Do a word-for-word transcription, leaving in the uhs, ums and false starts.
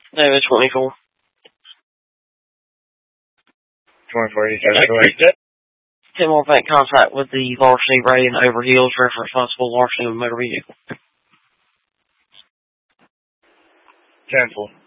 No, it's twenty-four. twenty-four eighty-seven. Tim will make contact with the larceny rating over heels, reference responsible larceny of motor vehicle. Cancel.